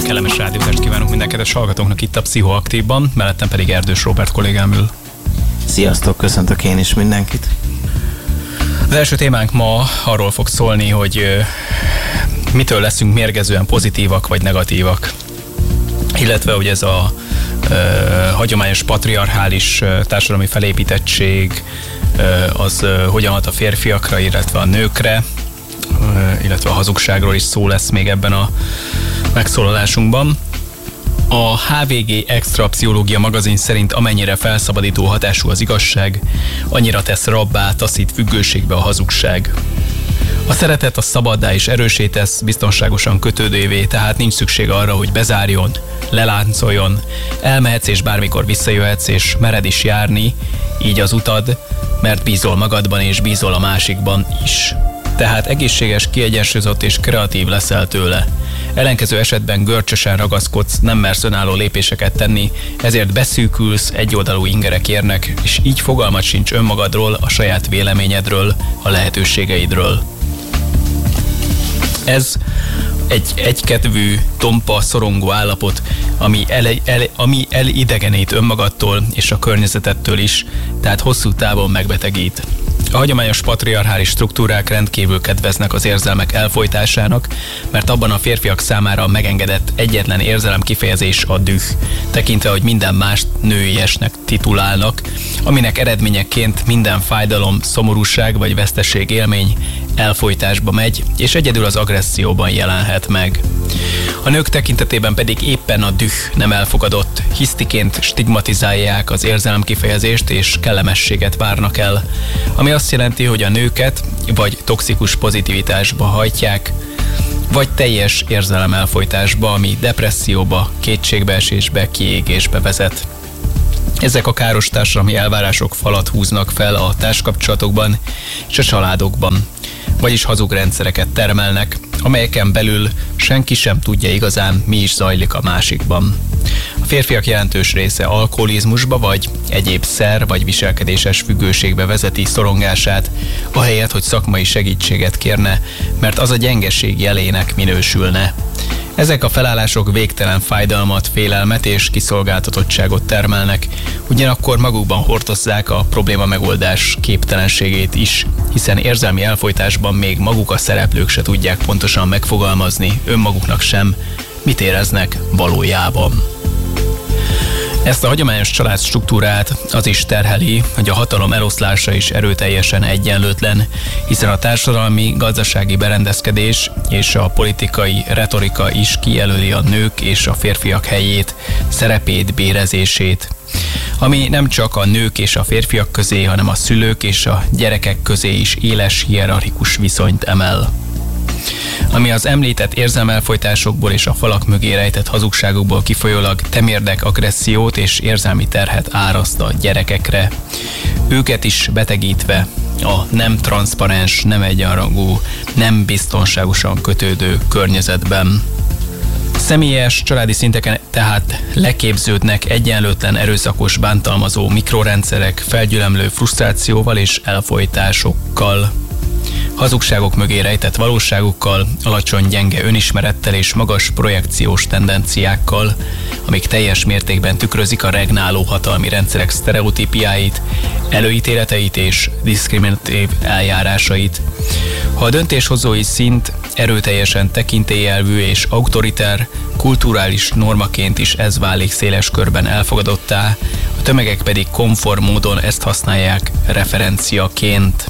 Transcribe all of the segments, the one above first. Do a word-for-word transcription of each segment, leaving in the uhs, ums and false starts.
Kellemes rádiózást kívánunk minden kedves hallgatóknak itt a Pszichoaktívban, mellettem pedig Erdős Róbert kollégám ül. Sziasztok, köszöntök én is mindenkit. Az első témánk ma arról fog szólni, hogy mitől leszünk mérgezően pozitívak vagy negatívak. Illetve, hogy ez a ö, hagyományos patriarchális társadalmi felépítettség ö, az ö, hogyan hat a férfiakra, illetve a nőkre, ö, illetve a hazugságról is szó lesz még ebben a megszólalásunkban. A há vé gé Extra Pszichológia magazin szerint amennyire felszabadító hatású az igazság, annyira tesz rabbá, taszít függőségbe a hazugság. A szeretet a szabaddá és erőssé tesz, biztonságosan kötődővé, tehát nincs szükség arra, hogy bezárjon, leláncoljon, elmehetsz és bármikor visszajöhetsz és mered is járni, így az utad, mert bízol magadban és bízol a másikban is. Tehát egészséges, kiegyensúlyozott és kreatív leszel tőle. Ellenkező esetben görcsösen ragaszkodsz, nem mersz önálló lépéseket tenni, ezért beszűkülsz, egyoldalú ingerek érnek, és így fogalmat sincs önmagadról, a saját véleményedről, a lehetőségeidről. Ez egy egykedvű, tompa, szorongó állapot, ami, ele, ele, ami elidegenít önmagadtól és a környezetettől is, tehát hosszú távon megbetegít. A hagyományos patriarchális struktúrák rendkívül kedveznek az érzelmek elfojtásának, mert abban a férfiak számára megengedett egyetlen érzelem kifejezés a düh, tekintve, hogy minden mást nőiesnek titulálnak, aminek eredményeként minden fájdalom, szomorúság vagy veszteség élmény elfojtásba megy, és egyedül az agresszióban jelenhet meg. A nők tekintetében pedig éppen a düh nem elfogadott, hisztiként stigmatizálják az érzelemkifejezést és kellemességet várnak el, ami azt jelenti, hogy a nőket vagy toxikus pozitivitásba hajtják, vagy teljes érzelem-elfojtásba, ami depresszióba, kétségbeesésbe, kiégésbe vezet. Ezek a káros társadalmi elvárások falat húznak fel a társkapcsolatokban és a családokban, vagyis hazug rendszereket termelnek, amelyeken belül senki sem tudja igazán, mi is zajlik a másikban. A férfiak jelentős része alkoholizmusba vagy egyéb szer vagy viselkedéses függőségbe vezeti szorongását, ahelyett, hogy szakmai segítséget kérne, mert az a gyengeség jelének minősülne. Ezek a felállások végtelen fájdalmat, félelmet és kiszolgáltatottságot termelnek, ugyanakkor magukban hordozzák a probléma megoldás képtelenségét is, hiszen érzelmi elfojtásban még maguk a szereplők se tudják pontosan megfogalmazni, önmaguknak sem, mit éreznek valójában. Ezt a hagyományos családstruktúrát az is terheli, hogy a hatalom eloszlása is erőteljesen egyenlőtlen, hiszen a társadalmi, gazdasági berendezkedés és a politikai retorika is kijelöli a nők és a férfiak helyét, szerepét, bérezését, ami nem csak a nők és a férfiak közé, hanem a szülők és a gyerekek közé is éles hierarchikus viszonyt emel. Ami az említett érzelmelfojtásokból és a falak mögé rejtett hazugságokból kifolyólag temérdek agressziót és érzelmi terhet áraszt a gyerekekre, őket is betegítve a nem transzparens, nem egyenrangú, nem biztonságosan kötődő környezetben. Személyes, családi szinteken tehát leképződnek egyenlőtlen, erőszakos, bántalmazó mikrorendszerek felgyülemlő frusztrációval és elfojtásokkal. Hazugságok mögé rejtett valóságukkal, alacsony, gyenge önismerettel és magas projekciós tendenciákkal, amik teljes mértékben tükrözik a regnáló hatalmi rendszerek sztereotípiáit, előítéleteit és diszkriminatív eljárásait. Ha a döntéshozói szint erőteljesen tekintélyelvű és autoriter, kulturális normaként is ez válik széles körben elfogadottá, a tömegek pedig konform módon ezt használják referenciaként.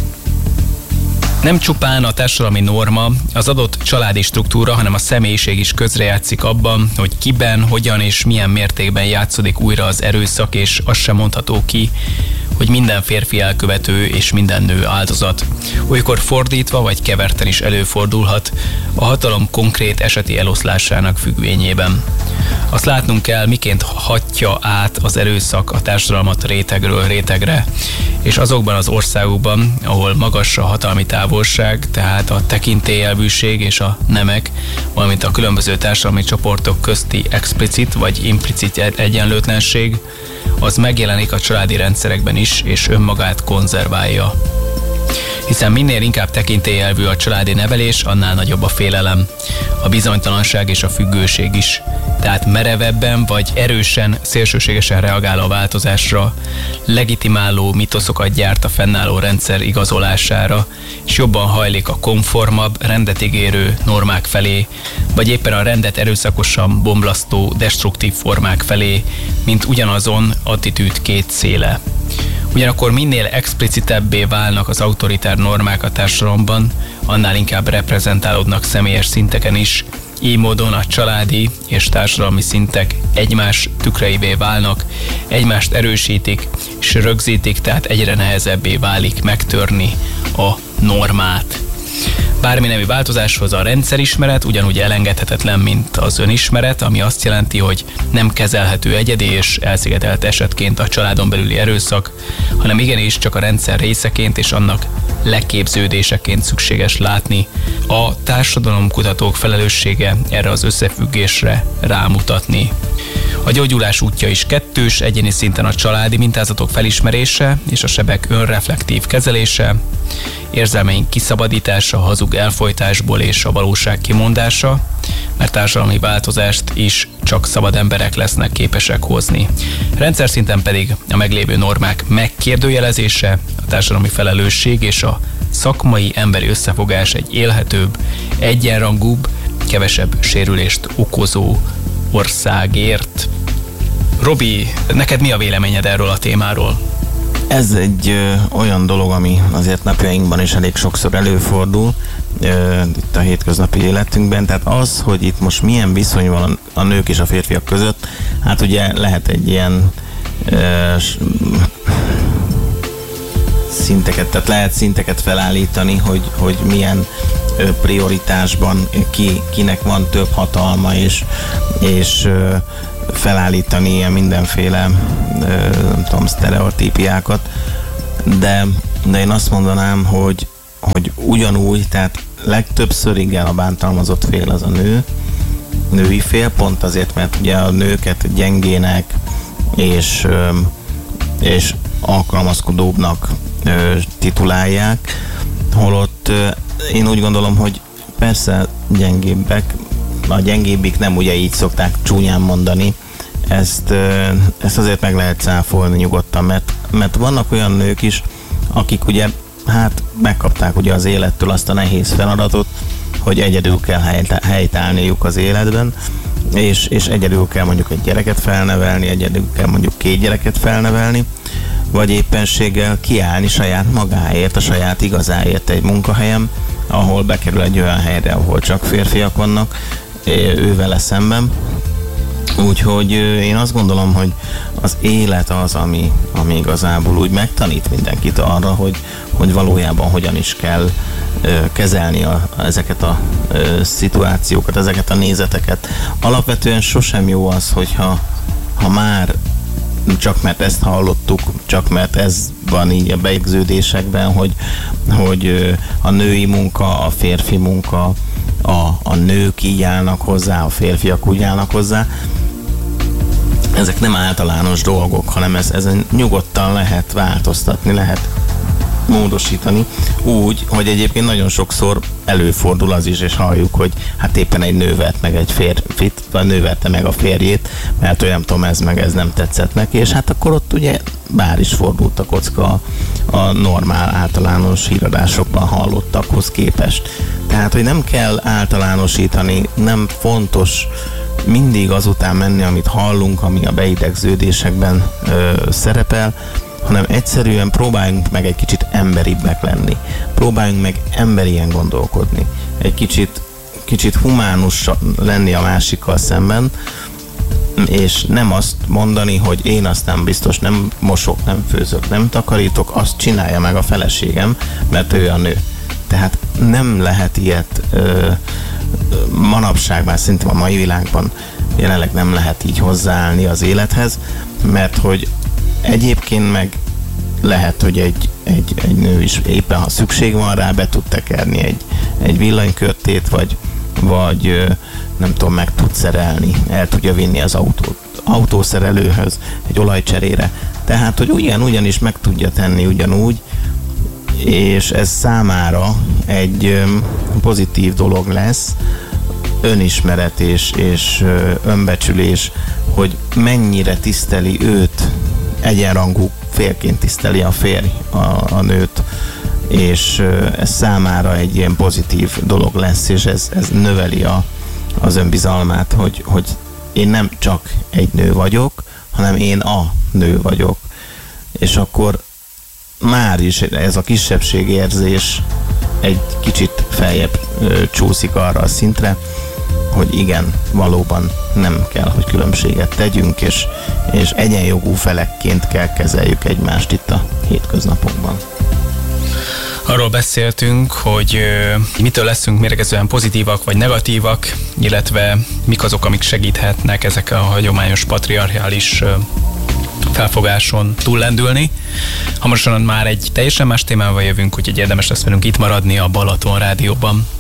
Nem csupán a társadalmi norma, az adott családi struktúra, hanem a személyiség is közrejátszik abban, hogy kiben, hogyan és milyen mértékben játszódik újra az erőszak, és azt sem mondható ki, hogy minden férfi elkövető és minden nő áldozat. Olykor fordítva vagy keverten is előfordulhat a hatalom konkrét eseti eloszlásának függvényében. Azt látnunk kell, miként hatja át az erőszak a társadalmat rétegről rétegre, és azokban az országokban, ahol magas a hatalmi távolság, tehát a tekintélyelvűség és a nemek, valamint a különböző társadalmi csoportok közti explicit vagy implicit egyenlőtlenség, az megjelenik a családi rendszerekben is, és önmagát konzerválja. Hiszen minél inkább tekintélyelvű a családi nevelés, annál nagyobb a félelem, a bizonytalanság és a függőség is. Tehát merevebben vagy erősen, szélsőségesen reagál a változásra, legitimáló mitoszokat gyárt a fennálló rendszer igazolására, és jobban hajlik a konformabb, rendet ígérő normák felé, vagy éppen a rendet erőszakosan bomblasztó, destruktív formák felé, mint ugyanazon attitűd két széle. Ugyanakkor minél explicitebbé válnak az autoritár normák a társadalomban, annál inkább reprezentálódnak személyes szinteken is, így módon a családi és társadalmi szintek egymás tükreivé válnak, egymást erősítik és rögzítik, tehát egyre nehezebbé válik megtörni a normát. Bármi nemű változáshoz a rendszerismeret ugyanúgy elengedhetetlen, mint az önismeret, ami azt jelenti, hogy nem kezelhető egyedi és elszigetelt esetként a családon belüli erőszak, hanem igenis csak a rendszer részeként és annak leképződéseként szükséges látni. A társadalomkutatók felelőssége erre az összefüggésre rámutatni. A gyógyulás útja is kettős, egyéni szinten a családi mintázatok felismerése és a sebek önreflektív kezelése, érzelmeink kiszabadítása, a hazug elfojtásból és a valóság kimondása, mert társadalmi változást is csak szabad emberek lesznek képesek hozni. Rendszer szinten pedig a meglévő normák megkérdőjelezése, a társadalmi felelősség és a szakmai emberi összefogás egy élhetőbb, egyenrangúbb, kevesebb sérülést okozó országért. Robi, neked mi a véleményed erről a témáról? Ez egy ö, olyan dolog, ami azért napjainkban is elég sokszor előfordul ö, itt a hétköznapi életünkben. Tehát az, hogy itt most milyen viszony van a nők és a férfiak között, hát ugye lehet egy ilyen ö, szinteket, tehát lehet szinteket felállítani, hogy, hogy milyen ö, prioritásban ki, kinek van több hatalma, és, és ö, felállítani ilyen mindenféle nem tudom, sztereotípiákat, de, de én azt mondanám, hogy, hogy ugyanúgy, tehát legtöbbször igen a bántalmazott fél az a nő, női fél, pont azért, mert ugye a nőket gyengének és, és alkalmazkodóbbnak titulálják, holott én úgy gondolom, hogy persze gyengébbek, a gyengébbik nem ugye így szokták csúnyán mondani, ezt, ezt azért meg lehet cáfolni nyugodtan, mert, mert vannak olyan nők is, akik ugye hát megkapták ugye az élettől azt a nehéz feladatot, hogy egyedül kell helytállniuk az életben, és, és egyedül kell mondjuk egy gyereket felnevelni, egyedül kell mondjuk két gyereket felnevelni, vagy éppenséggel kiállni saját magáért, a saját igazáért egy munkahelyem, ahol bekerül egy olyan helyre, ahol csak férfiak vannak, ő vele szemben. Úgyhogy én azt gondolom, hogy az élet az, ami, ami igazából úgy megtanít mindenkit arra, hogy, hogy valójában hogyan is kell ö, kezelni a, ezeket a ö, szituációkat, ezeket a nézeteket. Alapvetően sosem jó az, hogyha ha már csak mert ezt hallottuk, csak mert ez van így a beégződésekben, hogy, hogy a női munka, a férfi munka, a, a nők így állnak hozzá, a férfiak úgy állnak hozzá. Ezek nem általános dolgok, hanem ez, ezen nyugodtan lehet változtatni, lehet módosítani úgy, hogy egyébként nagyon sokszor előfordul az is, és halljuk, hogy hát éppen egy nő vert meg egy férfit, vagy nő verte meg a férjét, mert olyan tudom, ez meg ez nem tetszett neki, és hát akkor ott ugye bár is fordult a kocka a, a normál általános híradásokban hallottakhoz képest. Tehát, hogy nem kell általánosítani, nem fontos mindig azután menni, amit hallunk, ami a beidegződésekben ö, szerepel, hanem egyszerűen próbáljunk meg egy kicsit emberibbek lenni. Próbáljunk meg emberien gondolkodni. Egy kicsit, kicsit humánus lenni a másikkal szemben, és nem azt mondani, hogy én aztán biztos nem mosok, nem főzök, nem takarítok, azt csinálja meg a feleségem, mert ő a nő. Tehát nem lehet ilyet ö, manapság, már szerintem a mai világban jelenleg nem lehet így hozzáállni az élethez, mert hogy egyébként meg lehet, hogy egy, egy, egy nő is éppen, ha szükség van rá, be tud tekerni egy, egy villanykörtét, vagy, vagy nem tudom, meg tud szerelni, el tudja vinni az autót autószerelőhöz, egy olajcserére. Tehát, hogy ugyan, ugyanis meg tudja tenni ugyanúgy, és ez számára egy pozitív dolog lesz, önismeret és, és önbecsülés, hogy mennyire tiszteli őt, egyenrangú férként tiszteli a férj a, a nőt, és ez számára egy ilyen pozitív dolog lesz, és ez, ez növeli a, az önbizalmát, hogy, hogy én nem csak egy nő vagyok, hanem én a nő vagyok. És akkor már is ez a kisebbségérzés egy kicsit feljebb ö, csúszik arra a szintre, hogy igen, valóban nem kell, hogy különbséget tegyünk, és, és egyenjogú felekként kell kezeljük egymást itt a hétköznapokban. Arról beszéltünk, hogy mitől leszünk mérgezően pozitívak vagy negatívak, illetve mik azok, amik segíthetnek ezek a hagyományos patriarchális felfogáson túllendülni. Hamarosan már egy teljesen más témával jövünk, úgyhogy érdemes lesz velünk itt maradni a Balaton Rádióban.